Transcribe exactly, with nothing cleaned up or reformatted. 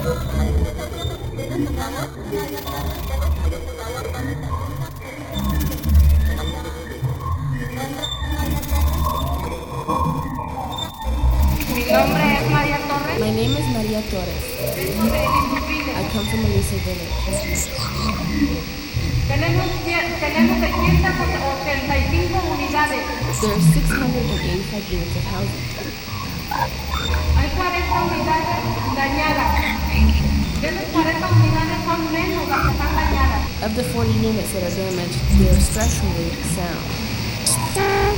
Mi nombre es María Torres. My name is Maria Torres. Vengo de Elisa I come from Elisa Village. Tenemos, cien- tenemos seiscientas ochenta y cinco unidades. There are six hundred eighty-five units of housing. Hay cuarenta unidades dañadas. De esas cuarenta unidades son menos las que están dañadas. Of the forty units that are damaged, they are structurally sound.